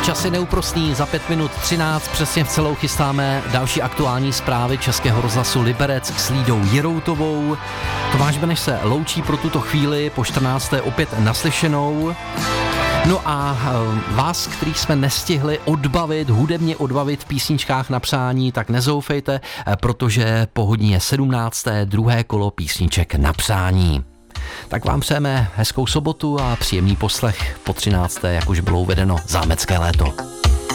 Čas je neúprosný, za 5 minut 13 přesně v celou chystáme další aktuální zprávy Českého rozhlasu Liberec s Lídou Jiroutovou. Tomáš Beneš se loučí pro tuto chvíli, po 14. opět naslyšenou. No a vás, který jsme nestihli hudebně odbavit v písničkách na přání, tak nezoufejte, protože po hodině 17. druhé kolo písniček na přání. Tak vám přejeme hezkou sobotu a příjemný poslech po 13. jak už bylo uvedeno, zámecké léto.